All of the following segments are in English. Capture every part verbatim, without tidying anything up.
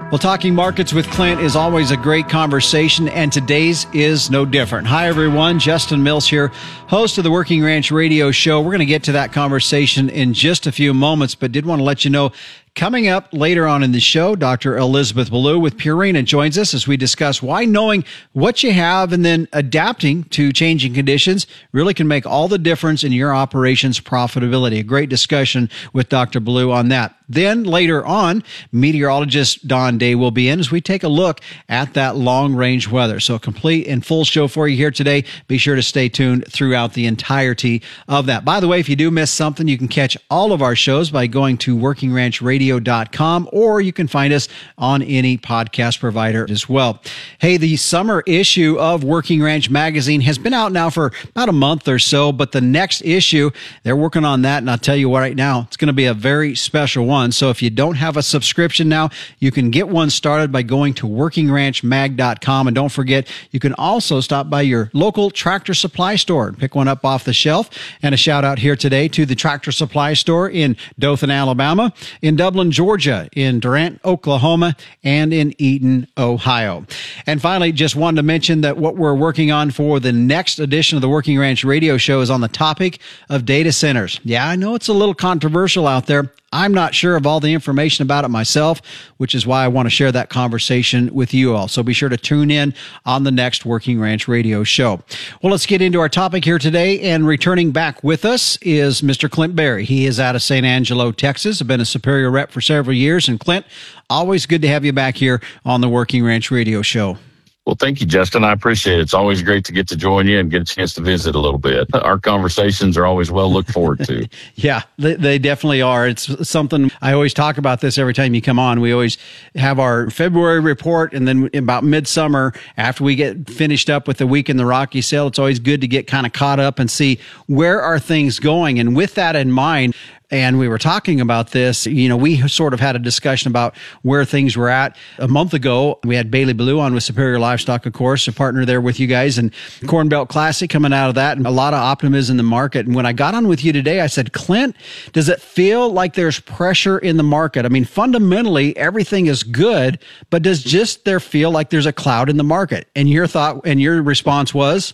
Well, talking markets with Clint is always a great conversation, and today's is no different. Hi, everyone. Justin Mills here, host of the Working Ranch Radio Show. We're going to get to that conversation in just a few moments, but did want to let you know, coming up later on in the show, Doctor Elizabeth Ballou with Purina joins us as we discuss why knowing what you have and then adapting to changing conditions really can make all the difference in your operations profitability. A great discussion with Doctor Ballou on that. Then later on, meteorologist Don Day will be in as we take a look at that long-range weather. So a complete and full show for you here today. Be sure to stay tuned throughout the entirety of that. By the way, if you do miss something, you can catch all of our shows by going to working ranch radio dot com, or you can find us on any podcast provider as well. Hey, the summer issue of Working Ranch Magazine has been out now for about a month or so, but the next issue, they're working on that, and I'll tell you what, right now, it's going to be a very special one. So if you don't have a subscription now, you can get one started by going to working ranch mag dot com. And don't forget, you can also stop by your local Tractor Supply store and pick one up off the shelf. And a shout out here today to the Tractor Supply store in Dothan, Alabama, in Dublin, Georgia, in Durant, Oklahoma, and in Eaton, Ohio. And finally, just wanted to mention that what we're working on for the next edition of the Working Ranch Radio Show is on the topic of data centers. Yeah, I know it's a little controversial out there. I'm not sure of all the information about it myself, which is why I want to share that conversation with you all. So be sure to tune in on the next Working Ranch Radio Show. Well, let's get into our topic here today. And returning back with us is Mister Clint Berry. He is out of Saint Angelo, Texas. I've been a Superior rep for several years. And Clint, always good to have you back here on the Working Ranch Radio Show. Well, thank you, Justin. I appreciate it. It's always great to get to join you and get a chance to visit a little bit. Our conversations are always well looked forward to. Yeah, they, they definitely are. It's something I always talk about this every time you come on. We always have our February report, and then about midsummer, after we get finished up with the week in the Rocky Sale, it's always good to get kind of caught up and see where are things going. And with that in mind, and we were talking about this, you know, we sort of had a discussion about where things were at. A month ago, we had Bailey Ballou on with Superior Livestock, of course, a partner there with you guys, and Corn Belt Classic coming out of that, and a lot of optimism in the market. And when I got on with you today, I said, Clint, does it feel like there's pressure in the market? I mean, fundamentally, everything is good, but does just there feel like there's a cloud in the market? And your thought and your response was?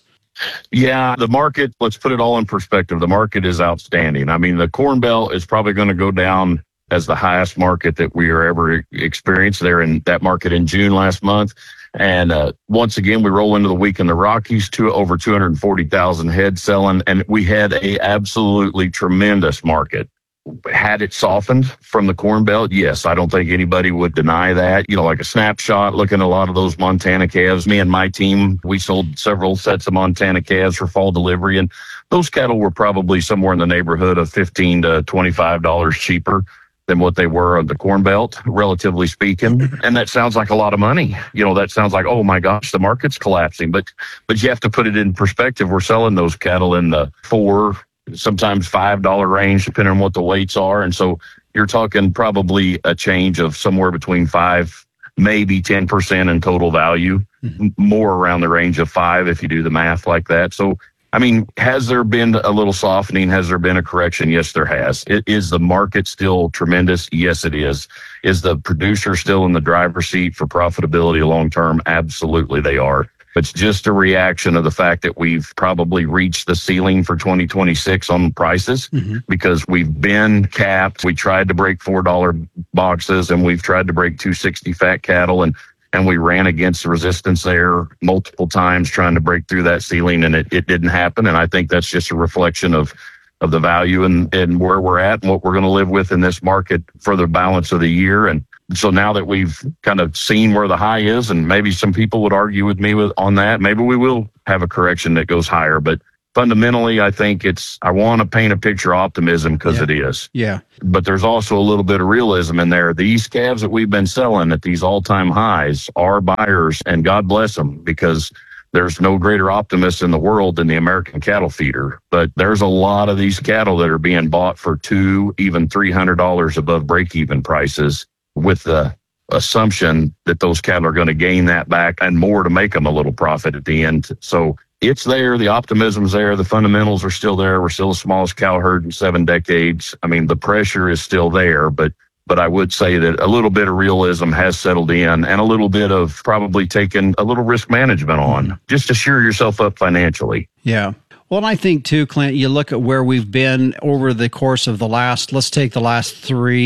Yeah, the market, let's put it all in perspective. The market is outstanding. I mean, the Corn Belt is probably going to go down as the highest market that we are ever experienced there in that market in June last month. And uh, once again, we roll into the week in the Rockies to over two hundred forty thousand head selling. And we had a absolutely tremendous market. Had it softened from the Corn Belt? Yes, I don't think anybody would deny that. You know, like a snapshot, looking at a lot of those Montana calves. Me and my team, we sold several sets of Montana calves for fall delivery, and those cattle were probably somewhere in the neighborhood of fifteen to twenty-five dollars cheaper than what they were on the Corn Belt, relatively speaking. And that sounds like a lot of money. You know, that sounds like, oh my gosh, the market's collapsing. But but you have to put it in perspective. We're selling those cattle in the four sometimes five dollar range, depending on what the weights are. And so you're talking probably a change of somewhere between five, maybe ten percent in total value, mm-hmm. more around the range of five if you do the math like that. So, I mean, has there been a little softening? Has there been a correction? Yes, there has. It, is the market still tremendous? Yes, it is. Is the producer still in the driver's seat for profitability long term? Absolutely, they are. It's just a reaction of the fact that we've probably reached the ceiling for twenty twenty-six on prices, mm-hmm. because we've been capped. We tried to break four dollar boxes, and we've tried to break two sixty fat cattle, and and we ran against resistance there multiple times trying to break through that ceiling, and it, it didn't happen. And I think that's just a reflection of of the value and, and where we're at and what we're going to live with in this market for the balance of the year. And so now that we've kind of seen where the high is, and maybe some people would argue with me with on that, maybe we will have a correction that goes higher. But fundamentally, I think it's, I want to paint a picture of optimism because yeah. it is. Yeah. But there's also a little bit of realism in there. These calves that we've been selling at these all-time highs are buyers, and God bless them, because there's no greater optimist in the world than the American cattle feeder. But there's a lot of these cattle that are being bought for two, even three hundred dollars above break-even prices, with the assumption that those cattle are going to gain that back and more to make them a little profit at the end. So it's there. The optimism's there. The fundamentals are still there. We're still the smallest cow herd in seven decades. I mean, the pressure is still there, but But I would say that a little bit of realism has settled in and a little bit of probably taking a little risk management on just to shore yourself up financially. Yeah. Well, and I think too, Clint, you look at where we've been over the course of the last, let's take the last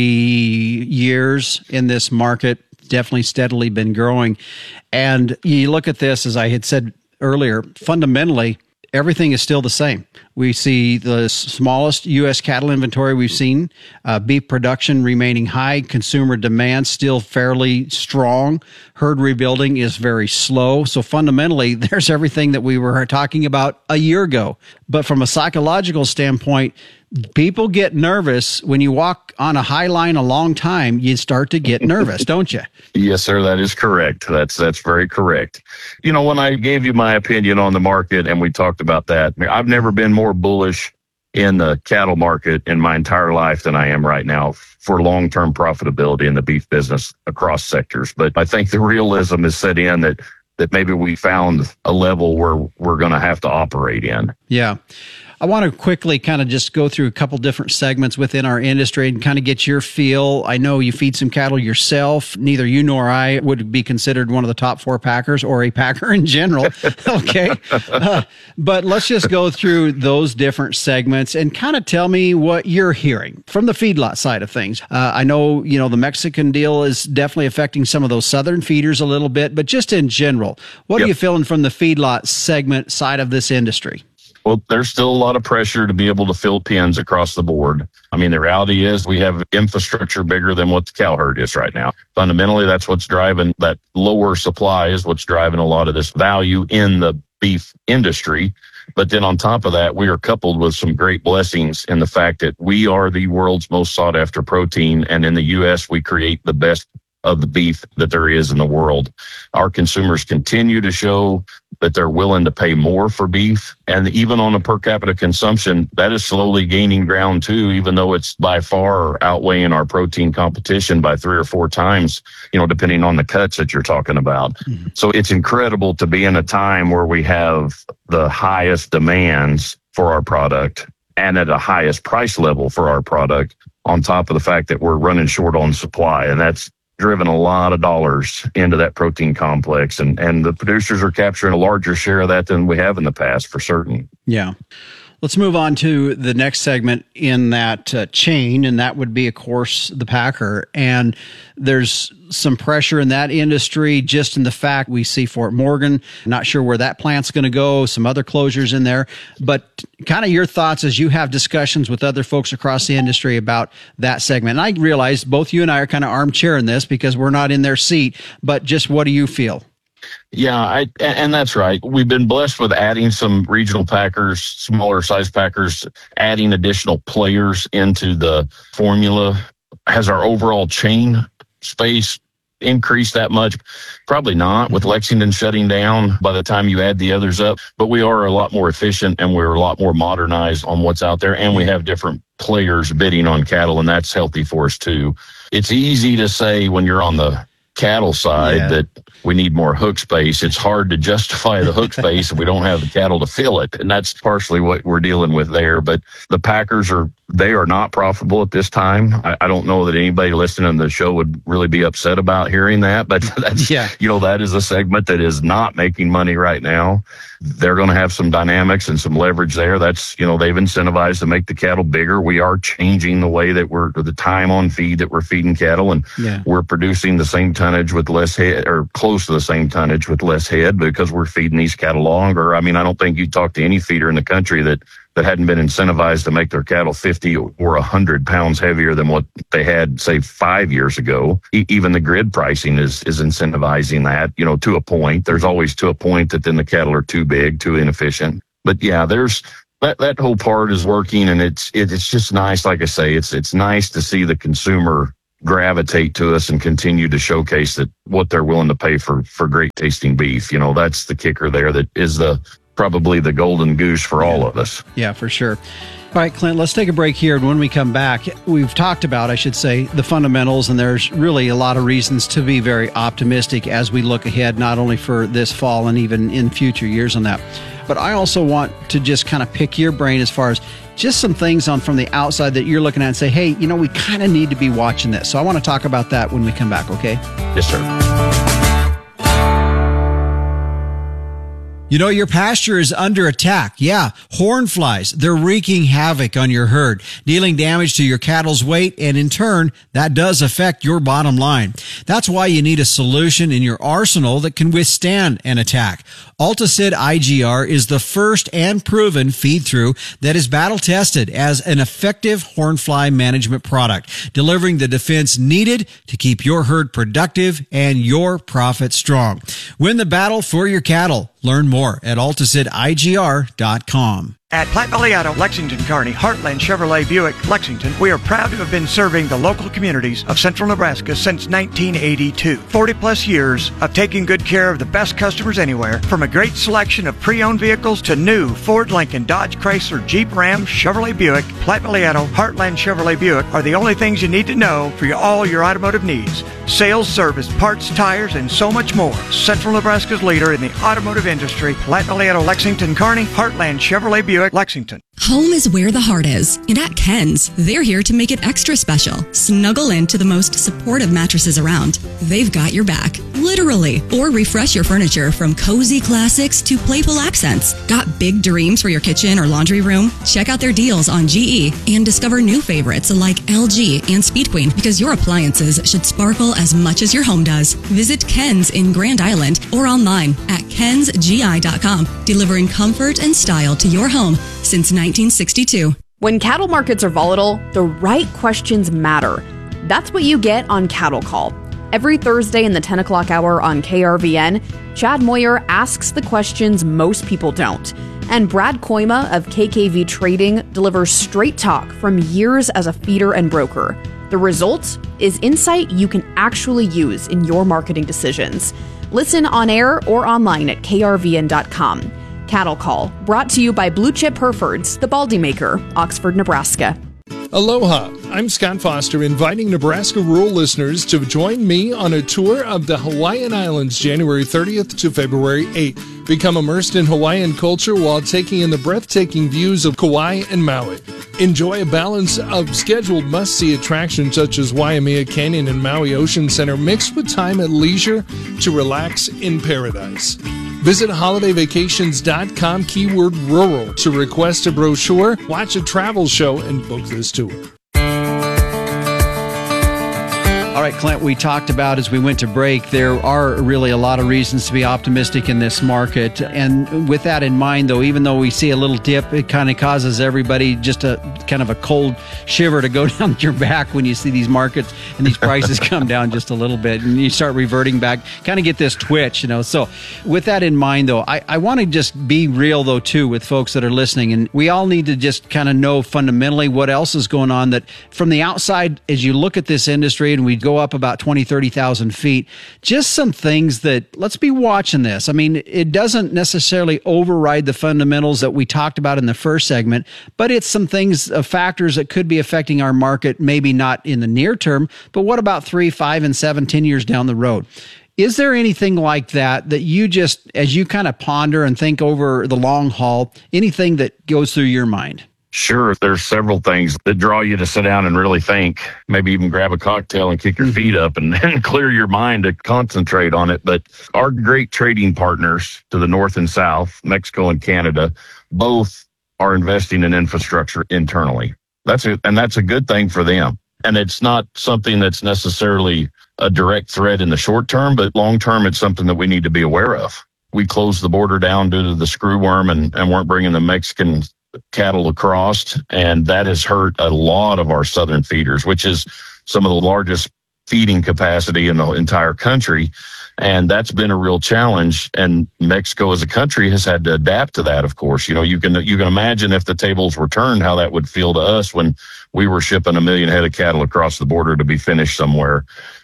three years in this market, definitely steadily been growing. And you look at this, as I had said earlier, fundamentally, everything is still the same. We see the smallest U S cattle inventory we've seen, uh, beef production remaining high, consumer demand still fairly strong, herd rebuilding is very slow. So fundamentally, there's everything that we were talking about a year ago. But from a psychological standpoint, people get nervous when you walk on a high line a long time. You start to get nervous, don't you? Yes, sir. That is correct. That's that's very correct. You know, when I gave you my opinion on the market and we talked about that, I've never been more bullish in the cattle market in my entire life than I am right now for long-term profitability in the beef business across sectors. But I think the realism is set in that that maybe we found a level where we're going to have to operate in. Yeah. I want to quickly kind of just go through a couple different segments within our industry and kind of get your feel. I know you feed some cattle yourself. Neither you nor I would be considered one of the top four packers or a packer in general. Okay. Uh, but let's just go through those different segments and kind of tell me what you're hearing from the feedlot side of things. Uh, I know, you know, the Mexican deal is definitely affecting some of those southern feeders a little bit, but just in general, what yep. are you feeling from the feedlot segment side of this industry? Well, there's still a lot of pressure to be able to fill pens across the board. I mean, the reality is we have infrastructure bigger than what the cow herd is right now. Fundamentally, that's what's driving that lower supply is what's driving a lot of this value in the beef industry. But then on top of that, we are coupled with some great blessings in the fact that we are the world's most sought after protein. And in the U S, we create the best of the beef that there is in the world. Our consumers continue to show that they're willing to pay more for beef. And even on a per capita consumption, that is slowly gaining ground too, even though it's by far outweighing our protein competition by three or four times, you know, depending on the cuts that you're talking about. Mm-hmm. So it's incredible to be in a time where we have the highest demands for our product and at a highest price level for our product, on top of the fact that we're running short on supply. And that's driven a lot of dollars into that protein complex, and, and the producers are capturing a larger share of that than we have in the past for certain. Yeah. Let's move on to the next segment in that uh, chain, and that would be, of course, the packer. And there's some pressure in that industry just in the fact we see Fort Morgan, not sure where that plant's going to go, some other closures in there. But kind of your thoughts as you have discussions with other folks across the industry about that segment. And I realize both you and I are kind of armchair in this because we're not in their seat, but just what do you feel? Yeah, I, and that's right. We've been blessed with adding some regional packers, smaller size packers, adding additional players into the formula. Has our overall chain space increased that much? Probably not, with Lexington shutting down by the time you add the others up. But we are a lot more efficient and we're a lot more modernized on what's out there. And we have different players bidding on cattle, and that's healthy for us too. It's easy to say when you're on the cattle side yeah. that we need more hook space. It's hard to justify the hook space if we don't have the cattle to fill it. And that's partially what we're dealing with there. But the packers are, they are not profitable at this time. I, I don't know that anybody listening to the show would really be upset about hearing that, but that's, yeah. you know, that is a segment that is not making money right now. They're going to have some dynamics and some leverage there. That's, you know, they've incentivized to make the cattle bigger. We are changing the way that we're, the time on feed that we're feeding cattle, and yeah. we're producing the same tonnage with less head, or close to the same tonnage with less head, because we're feeding these cattle longer. I mean, I don't think you talk to any feeder in the country that that hadn't been incentivized to make their cattle fifty or one hundred pounds heavier than what they had, say, five years ago. E- even the grid pricing is is incentivizing that, you know, to a point. There's always to a point that then the cattle are too big, too inefficient. But yeah, there's that that whole part is working, and it's it, it's just nice. Like I say, it's it's nice to see the consumer gravitate to us and continue to showcase that what they're willing to pay for for great tasting beef. You know, that's the kicker there. That is the probably the golden goose for all of us. Yeah, for sure. All right, Clint, let's take a break here. And when we come back, we've talked about, I should say, the fundamentals, and there's really a lot of reasons to be very optimistic as we look ahead, not only for this fall and even in future years on that. But I also want to just kind of pick your brain as far as just some things on from the outside that you're looking at and say, hey, you know, we kind of need to be watching this. So I want to talk about that when we come back, okay? Yes, sir. You know, your pasture is under attack. Yeah, horn flies. They're wreaking havoc on your herd, dealing damage to your cattle's weight, and in turn, that does affect your bottom line. That's why you need a solution in your arsenal that can withstand an attack. Alticid I G R is the first and proven feed-through that is battle-tested as an effective hornfly management product, delivering the defense needed to keep your herd productive and your profit strong. Win the battle for your cattle. Learn more at alticid I G R dot com. At Platte Valley Auto, Lexington, Kearney, Heartland Chevrolet Buick, Lexington, we are proud to have been serving the local communities of central Nebraska since nineteen eighty-two. forty plus years of taking good care of the best customers anywhere, from a great selection of pre-owned vehicles to new Ford, Lincoln, Dodge, Chrysler, Jeep, Ram, Chevrolet Buick. Platte Valley Auto, Heartland Chevrolet Buick are the only things you need to know for your, all your automotive needs. Sales, service, parts, tires, and so much more. Central Nebraska's leader in the automotive industry, Platte Valley Auto, Lexington, Kearney, Heartland Chevrolet Buick, Lexington. Home is where the heart is, and at Ken's, they're here to make it extra special. Snuggle into the most supportive mattresses around. They've got your back, literally. Or refresh your furniture from cozy classics to playful accents. Got big dreams for your kitchen or laundry room? Check out their deals on G E and discover new favorites like L G and Speed Queen, because your appliances should sparkle as much as your home does. Visit Ken's in Grand Island or online at kens g i dot com, delivering comfort and style to your home since nineteen sixty-two. When cattle markets are volatile, the right questions matter. That's what you get on Cattle Call. Every Thursday in the ten o'clock hour on K R V N, Chad Moyer asks the questions most people don't. And Brad Koima of K K V Trading delivers straight talk from years as a feeder and broker. The result is insight you can actually use in your marketing decisions. Listen on air or online at k r v n dot com. Cattle Call, brought to you by Blue Chip Herefords, the Baldy Maker, Oxford, Nebraska. Aloha, I'm Scott Foster, inviting Nebraska rural listeners to join me on a tour of the Hawaiian Islands January thirtieth to February eighth. Become immersed in Hawaiian culture while taking in the breathtaking views of Kauai and Maui. Enjoy a balance of scheduled must-see attractions such as Waimea Canyon and Maui Ocean Center, mixed with time at leisure to relax in paradise. Visit holiday vacations dot com, keyword rural, to request a brochure, watch a travel show, and book this tour. All right, Clint, we talked about as we went to break, there are really a lot of reasons to be optimistic in this market. And with that in mind, though, even though we see a little dip, it kind of causes everybody just a kind of a cold shiver to go down your back when you see these markets and these prices come down just a little bit and you start reverting back, kind of get this twitch, you know. So with that in mind, though, I, I want to just be real, though, too, with folks that are listening. And we all need to just kind of know fundamentally what else is going on, that from the outside, as you look at this industry and we go up about twenty, thirty thousand feet, just some things that, let's be watching this. I mean, it doesn't necessarily override the fundamentals that we talked about in the first segment, but it's some things, uh, factors that could be affecting our market, maybe not in the near term, but what about three, five, and seven, ten years down the road? Is there anything like that that you just, as you kind of ponder and think over the long haul, anything that goes through your mind? Sure. There's several things that draw you to sit down and really think, maybe even grab a cocktail and kick your feet up and then clear your mind to concentrate on it. But our great trading partners to the north and south, Mexico and Canada, both are investing in infrastructure internally. That's a, and that's a good thing for them. And it's not something that's necessarily a direct threat in the short term, but long term, it's something that we need to be aware of. We closed the border down due to the screwworm and, and weren't bringing the Mexican cattle across, and that has hurt a lot of our southern feeders, which is some of the largest feeding capacity in the entire country. And that's been a real challenge. And Mexico as a country has had to adapt to that, of course. You know, you can you can imagine if the tables were turned, how that would feel to us when we were shipping a million head of cattle across the border to be finished somewhere.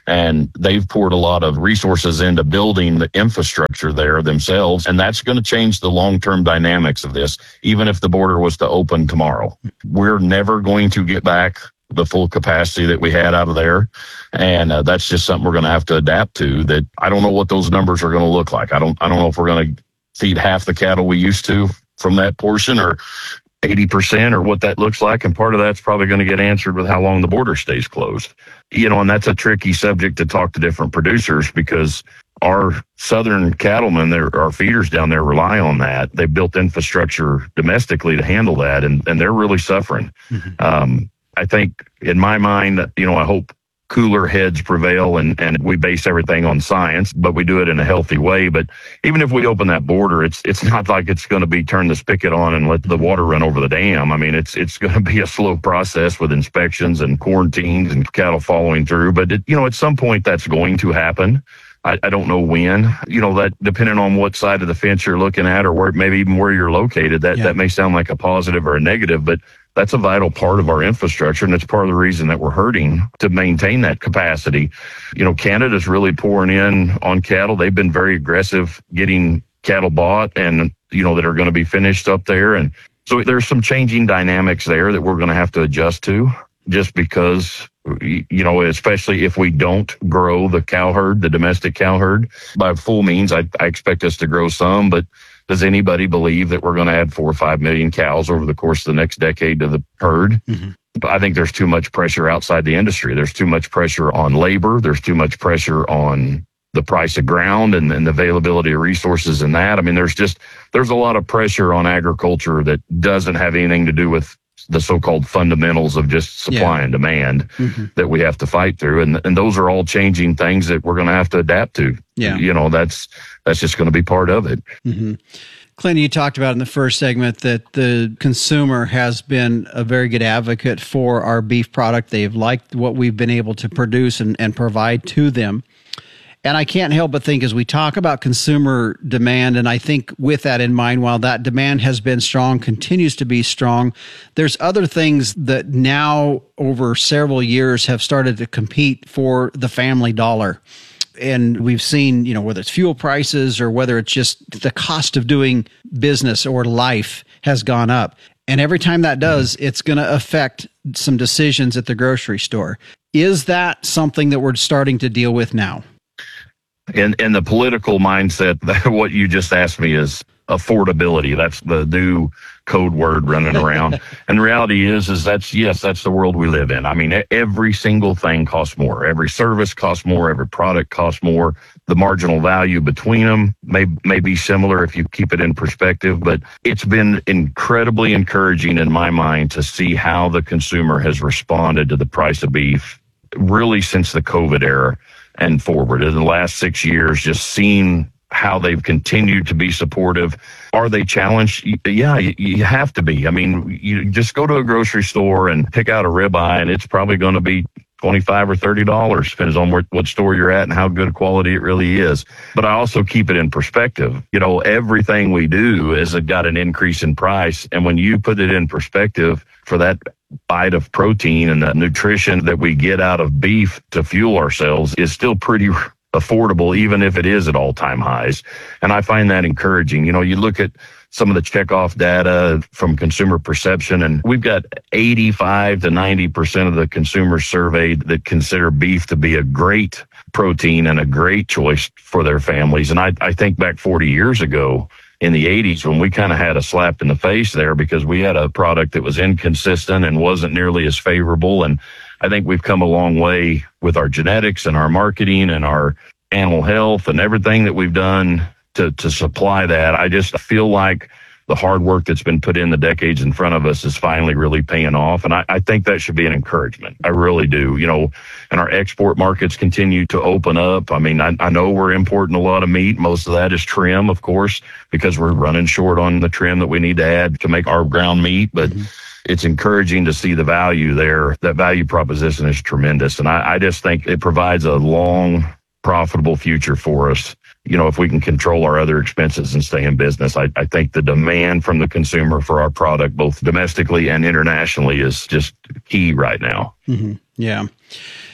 And they've poured a lot of resources into building the infrastructure there themselves. And that's going to change the long-term dynamics of this, even if the border was to open tomorrow. We're never going to get back the full capacity that we had out of there. And uh, that's just something we're going to have to adapt to. That I don't know what those numbers are going to look like. I don't, I don't know if we're going to feed half the cattle we used to from that portion, or eighty percent, or what that looks like. And part of that's probably going to get answered with how long the border stays closed. You know, and that's a tricky subject to talk to different producers, because our southern cattlemen, our feeders down there rely on that. They've built infrastructure domestically to handle that, and, and they're really suffering. Mm-hmm. Um, I think in my mind, you know, I hope cooler heads prevail, and, and we base everything on science, but we do it in a healthy way. But even if we open that border, it's it's not like it's going to be turn the spigot on and let the water run over the dam. I mean, it's it's going to be a slow process with inspections and quarantines and cattle following through. But, it, you know, at some point that's going to happen. I, I don't know when. You know, that depending on what side of the fence you're looking at, or where maybe even where you're located, that, yeah. that may sound like a positive or a negative, but that's a vital part of our infrastructure, and it's part of the reason that we're hurting to maintain that capacity. You know, Canada's really pouring in on cattle. They've been very aggressive getting cattle bought and, you know, that are going to be finished up there. And so there's some changing dynamics there that we're going to have to adjust to, just because, you know, especially if we don't grow the cow herd, the domestic cow herd, by full means, I, I expect us to grow some, but does anybody believe that we're going to add four or five million cows over the course of the next decade to the herd? Mm-hmm. I think there's too much pressure outside the industry. There's too much pressure on labor. There's too much pressure on the price of ground and, and the availability of resources in that. I mean, there's just, there's a lot of pressure on agriculture that doesn't have anything to do with the so-called fundamentals of just supply yeah. and demand mm-hmm. that we have to fight through. And, and those are all changing things that we're going to have to adapt to. Yeah. You know, that's, that's just going to be part of it. Mm-hmm. Clint, you talked about in the first segment that the consumer has been a very good advocate for our beef product. They've liked what we've been able to produce and, and provide to them. And I can't help but think, as we talk about consumer demand, and I think with that in mind, while that demand has been strong, continues to be strong, there's other things that now over several years have started to compete for the family dollar. And we've seen, you know, whether it's fuel prices or whether it's just the cost of doing business or life has gone up. And every time that does, it's going to affect some decisions at the grocery store. Is that something that we're starting to deal with now? In, in the political mindset, that what you just asked me is affordability. That's the new code word running around. And the reality is, is that's, yes, that's the world we live in. I mean, every single thing costs more. Every service costs more. Every product costs more. The marginal value between them may, may be similar if you keep it in perspective, but it's been incredibly encouraging in my mind to see how the consumer has responded to the price of beef really since the COVID era and forward. In the last six years, just seeing how they've continued to be supportive. Are they challenged? Yeah, you, you have to be. I mean, you just go to a grocery store and pick out a ribeye, and it's probably going to be twenty-five or thirty dollars, depends on where, what store you're at and how good quality it really is. But I also keep it in perspective. You know, everything we do has got an increase in price. And when you put it in perspective for that bite of protein and the nutrition that we get out of beef to fuel ourselves is still pretty affordable, even if it is at all-time highs. And I find that encouraging. You know, you look at some of the checkoff data from consumer perception, and we've got eighty-five to ninety percent of the consumers surveyed that consider beef to be a great protein and a great choice for their families. And I, I think back forty years ago in the eighties when we kind of had a slap in the face there because we had a product that was inconsistent and wasn't nearly as favorable. And I think we've come a long way with our genetics and our marketing and our animal health and everything that we've done to, to supply that. I just feel like the hard work that's been put in the decades in front of us is finally really paying off. And I, I think that should be an encouragement. I really do. You know, and our export markets continue to open up. I mean, I, I know we're importing a lot of meat. Most of that is trim, of course, because we're running short on the trim that we need to add to make our ground meat. But mm-hmm. it's encouraging to see the value there. That value proposition is tremendous. And I, I just think it provides a long, profitable future for us. You know, if we can control our other expenses and stay in business, I, I think the demand from the consumer for our product, both domestically and internationally, is just key right now. Mm-hmm. Yeah.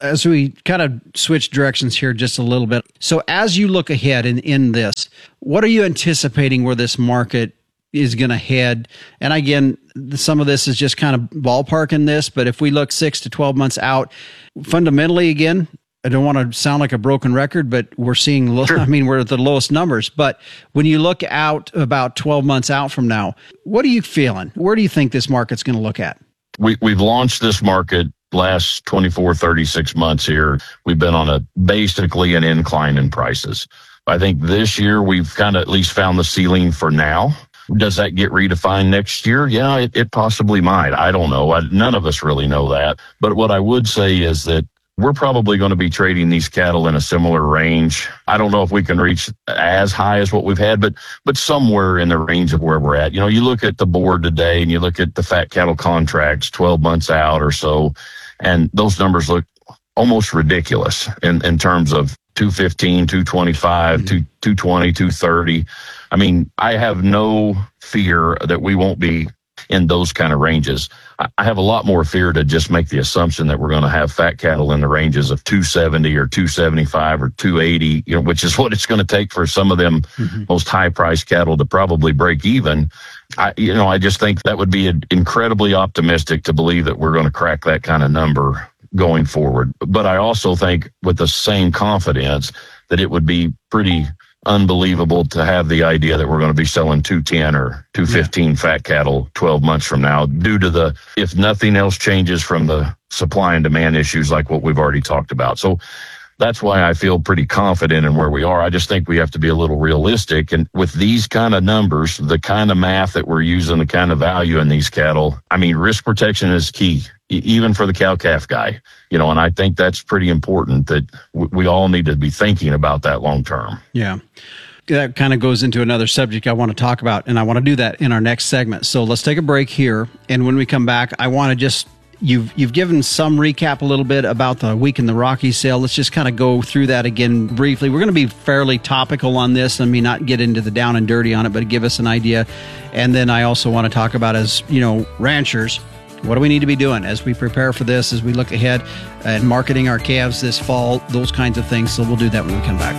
as we kind of switch directions here just a little bit. So as you look ahead in, in this, what are you anticipating where this market is going to head? And again, some of this is just kind of ballparking this, but if we look six to twelve months out, fundamentally, again, I don't want to sound like a broken record, but we're seeing, low, sure. I mean, we're at the lowest numbers. But when you look out about twelve months out from now, what are you feeling? Where do you think this market's going to look at? We, we've launched this market last twenty-four, thirty-six months here. We've been on a basically an incline in prices. I think this year we've kind of at least found the ceiling for now. Does that get redefined next year? Yeah, it, it possibly might. I don't know. I, none of us really know that. But what I would say is that we're probably going to be trading these cattle in a similar range. I don't know if we can reach as high as what we've had, but but somewhere in the range of where we're at. You know, you look at the board today and you look at the fat cattle contracts twelve months out or so, and those numbers look almost ridiculous in, in terms of two fifteen, two twenty-five, mm-hmm. two twenty, two thirty. I mean, I have no fear that we won't be in those kind of ranges. I have a lot more fear to just make the assumption that we're going to have fat cattle in the ranges of two seventy or two seventy-five or two eighty, you know, which is what it's going to take for some of them mm-hmm. most high priced cattle to probably break even. I, you know, I just think that would be incredibly optimistic to believe that we're going to crack that kind of number going forward. But I also think with the same confidence that it would be pretty unbelievable to have the idea that we're going to be selling two ten or two fifteen yeah. fat cattle twelve months from now due to the, if nothing else changes from the supply and demand issues like what we've already talked about. So that's why I feel pretty confident in where we are. I just think we have to be a little realistic. And with these kind of numbers, the kind of math that we're using, the kind of value in these cattle, I mean, risk protection is key, even for the cow-calf guy, you know, and I think that's pretty important that w- we all need to be thinking about that long term. Yeah. That kind of goes into another subject I want to talk about, and I want to do that in our next segment. So let's take a break here. And when we come back, I want to just, you've you've given some recap a little bit about the Week in the Rockies sale. Let's just kind of go through that again briefly. We're going to be fairly topical on this. I mean, not get into the down and dirty on it, but give us an idea. And then I also want to talk about, as, you know, ranchers, what do we need to be doing as we prepare for this, as we look ahead and marketing our calves this fall, those kinds of things. So we'll do that when we come back.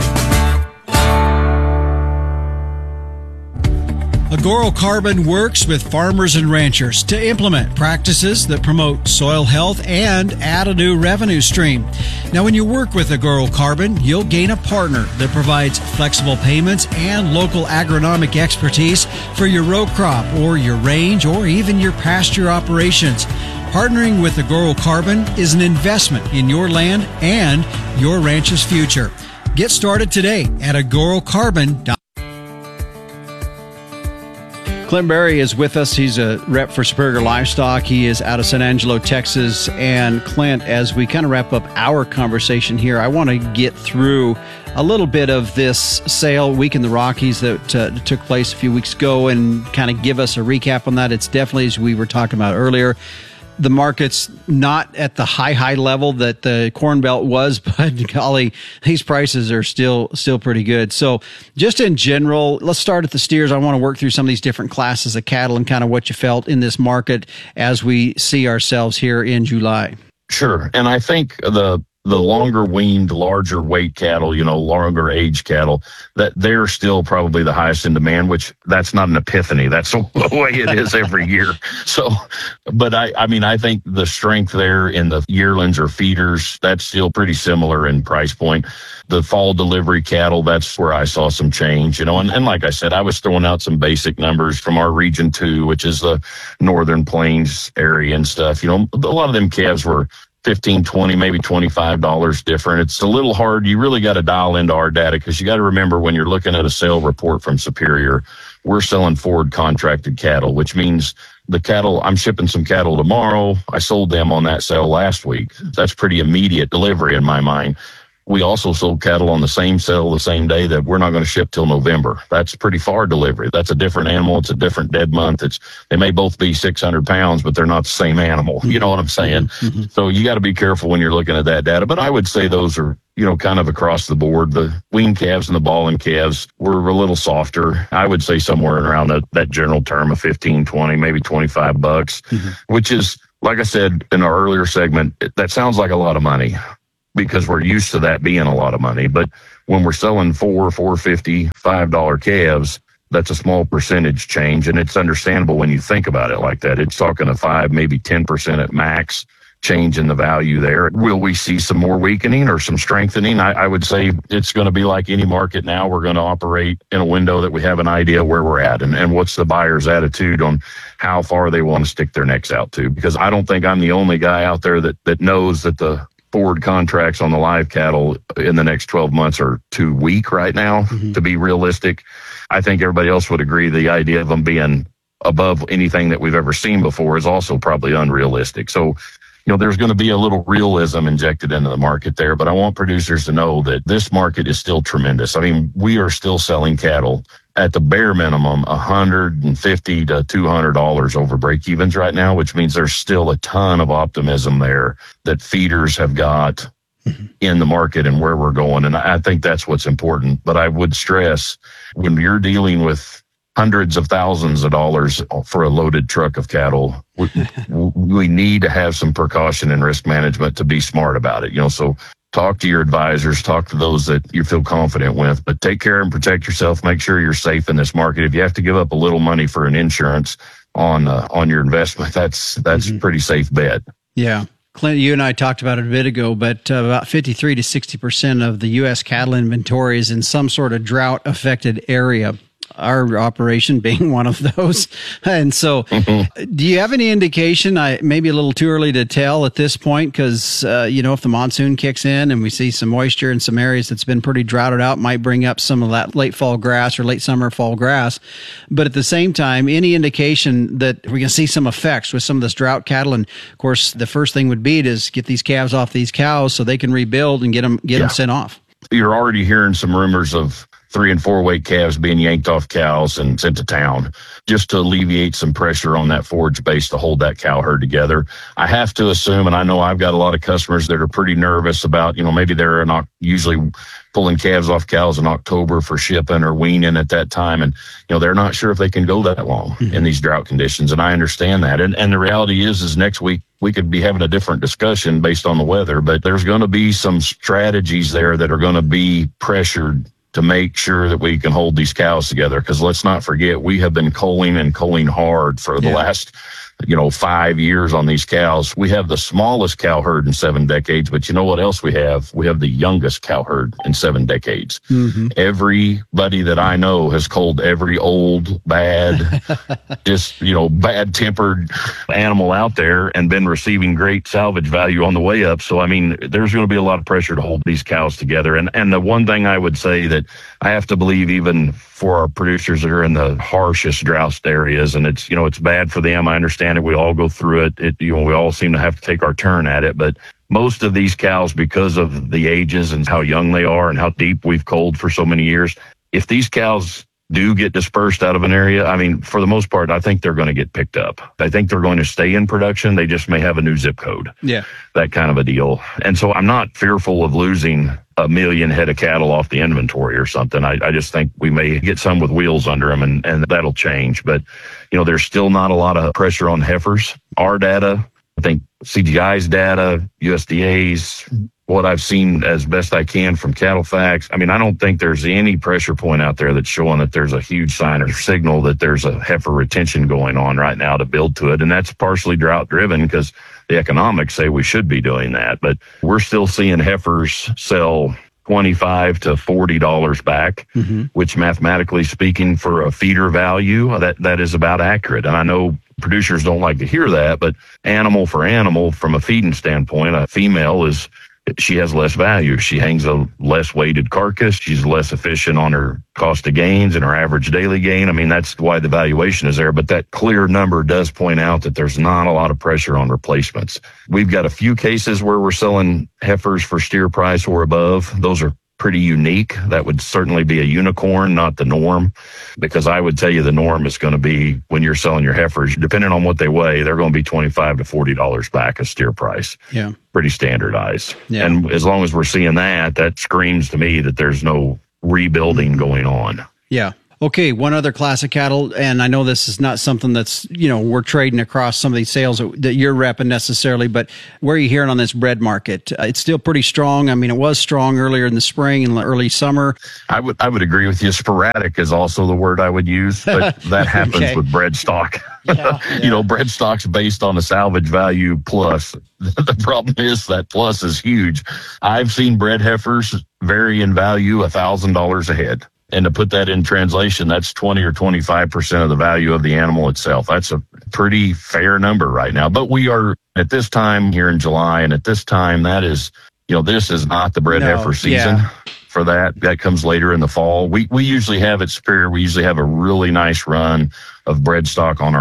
Agoro Carbon works with farmers and ranchers to implement practices that promote soil health and add a new revenue stream. Now, when you work with Agoro Carbon, you'll gain a partner that provides flexible payments and local agronomic expertise for your row crop or your range or even your pasture operations. Partnering with Agoro Carbon is an investment in your land and your ranch's future. Get started today at agoro carbon dot com. Clint Berry is with us. He's a rep for Superior Livestock. He is out of San Angelo, Texas. And Clint, as we kind of wrap up our conversation here, I want to get through a little bit of this sale, Week in the Rockies, that uh, took place a few weeks ago, and kind of give us a recap on that. It's definitely, as we were talking about earlier, the market's not at the high, high level that the Corn Belt was, but golly, these prices are still still pretty good. So just in general, let's start at the steers. I want to work through some of these different classes of cattle and kind of what you felt in this market as we see ourselves here in July. Sure. And I think the the longer weaned, larger weight cattle, you know, longer age cattle, that they're still probably the highest in demand, which that's not an epiphany. That's the way it is every year. So, but I, I mean, I think the strength there in the yearlings or feeders, that's still pretty similar in price point. The fall delivery cattle, that's where I saw some change, you know, and, and like I said, I was throwing out some basic numbers from our region two, which is the Northern Plains area and stuff. You know, a lot of them calves were fifteen, twenty, maybe twenty-five dollars different. It's a little hard. You really got to dial into our data, because you got to remember, when you're looking at a sale report from Superior, we're selling forward contracted cattle, which means the cattle, I'm shipping some cattle tomorrow. I sold them on that sale last week. That's pretty immediate delivery in my mind. We also sold cattle on the same sale the same day that we're not going to ship till November. That's pretty far delivery. That's a different animal. It's a different dead month. It's, they may both be six hundred pounds, but they're not the same animal. You know what I'm saying? Mm-hmm. So you got to be careful when you're looking at that data. But I would say those are, you know, kind of across the board. The wean calves and the balling calves were a little softer. I would say somewhere around that, that general term of fifteen, twenty, maybe twenty-five bucks, mm-hmm. which is like I said in our earlier segment, that sounds like a lot of money because we're used to that being a lot of money. But when we're selling four, four fifty, five dollar calves, that's a small percentage change, and it's understandable when you think about it like that. It's talking a five, maybe ten percent at max change in the value there. Will we see some more weakening or some strengthening? I, I would say it's going to be like any market now. We're going to operate in a window that we have an idea where we're at and, and what's the buyer's attitude on how far they want to stick their necks out to. Because I don't think I'm the only guy out there that, that knows that the forward contracts on the live cattle in the next twelve months are too weak right now mm-hmm. to be realistic. I think everybody else would agree the idea of them being above anything that we've ever seen before is also probably unrealistic. So, you know, there's going to be a little realism injected into the market there, but I want producers to know that this market is still tremendous. I mean, we are still selling cattle at the bare minimum one hundred fifty to two hundred dollars over break evens right now, which means there's still a ton of optimism there that feeders have got mm-hmm. in the market and where we're going. And I think that's what's important. But I would stress when you're dealing with hundreds of thousands of dollars for a loaded truck of cattle, we, we need to have some precaution and risk management to be smart about it. You know, so talk to your advisors, talk to those that you feel confident with, but take care and protect yourself. Make sure you're safe in this market. If you have to give up a little money for an insurance on uh, on your investment, that's that's mm-hmm. a pretty safe bet. Yeah. Clint, you and I talked about it a bit ago, but uh, about fifty-three to sixty percent of the U S cattle inventory is in some sort of drought affected area. Our operation being one of those. And so mm-hmm. do you have any indication, I maybe a little too early to tell at this point, because, uh, you know, if the monsoon kicks in and we see some moisture in some areas that's been pretty droughted out, might bring up some of that late fall grass or late summer fall grass. But at the same time, any indication that we're going to see some effects with some of this drought cattle? And of course, the first thing would be to get these calves off these cows so they can rebuild and get them, get yeah. them sent off. You're already hearing some rumors of three and four weight calves being yanked off cows and sent to town just to alleviate some pressure on that forage base to hold that cow herd together. I have to assume, and I know I've got a lot of customers that are pretty nervous about, you know, maybe they're not usually pulling calves off cows in October for shipping or weaning at that time. And, you know, they're not sure if they can go that long mm-hmm. in these drought conditions. And I understand that. And, and the reality is, is next week we could be having a different discussion based on the weather, but there's going to be some strategies there that are going to be pressured to make sure that we can hold these cows together. Because let's not forget, we have been culling and culling hard for the yeah. last, you know, five years on these cows. We have the smallest cow herd in seven decades, but you know what else we have? We have the youngest cow herd in seven decades. Mm-hmm. Everybody that I know has culled every old, bad, just, you know, bad-tempered animal out there and been receiving great salvage value on the way up. So, I mean, there's going to be a lot of pressure to hold these cows together. And, and the one thing I would say that I have to believe, even for our producers that are in the harshest drought areas, and it's, you know, it's bad for them. I understand it. We all go through it. It, you know, we all seem to have to take our turn at it. But most of these cows, because of the ages and how young they are and how deep we've culled for so many years, if these cows do get dispersed out of an area, I mean, for the most part, I think they're going to get picked up. I think they're going to stay in production. They just may have a new zip code. Yeah. That kind of a deal. And so I'm not fearful of losing a million head of cattle off the inventory or something. I, I just think we may get some with wheels under them, and, and that'll change. But, you know, there's still not a lot of pressure on heifers. Our data, I think C G I's data, U S D A's, what I've seen as best I can from Cattle Facts, I mean, I don't think there's any pressure point out there that's showing that there's a huge sign or signal that there's a heifer retention going on right now to build to it. And that's partially drought driven because the economics say we should be doing that. But we're still seeing heifers sell twenty-five to forty dollars back, mm-hmm. which mathematically speaking for a feeder value, that, that is about accurate. And I know producers don't like to hear that, but animal for animal from a feeding standpoint, a female is, she has less value. She hangs a less weighted carcass. She's less efficient on her cost of gains and her average daily gain. I mean, that's why the valuation is there. But that clear number does point out that there's not a lot of pressure on replacements. We've got a few cases where we're selling heifers for steer price or above. Those are pretty unique. That would certainly be a unicorn, not the norm, because I would tell you the norm is going to be when you're selling your heifers, depending on what they weigh, they're going to be twenty-five to forty dollars back a steer price. Yeah. Pretty standardized. Yeah. And as long as we're seeing that, that screams to me that there's no rebuilding going on. Yeah. Okay, one other class of cattle, and I know this is not something that's, you know, we're trading across some of these sales that you're repping necessarily, but where are you hearing on this bred market? Uh, it's still pretty strong. I mean, it was strong earlier in the spring and early summer. I would I would agree with you. Sporadic is also the word I would use, but that happens Okay. with bred stock. Yeah, You know, bred stock's based on a salvage value plus. The problem is that plus is huge. I've seen bred heifers vary in value a thousand dollars a head. And to put that in translation, that's twenty or twenty-five percent of the value of the animal itself. That's a pretty fair number right now. But we are at this time here in July, and at this time, that is, you know, this is not the bred No, heifer season yeah. for that. That comes later in the fall. We we usually have at Superior, we usually have a really nice run of bred stock on our